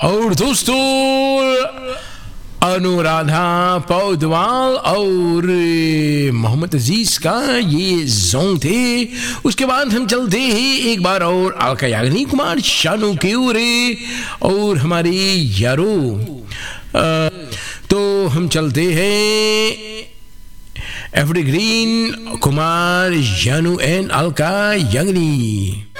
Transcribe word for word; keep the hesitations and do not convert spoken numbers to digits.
और दोस्तों अनुराधा पौडवाल और मोहम्मद अजीज का ये सॉन्ग थे। उसके बाद हम चलते हैं एक बार और अलका याग्निक कुमार शानू के उरे और हमारी यारो। तो हम चलते हैं एवरग्रीन कुमार शानू एंड अलका याग्निक।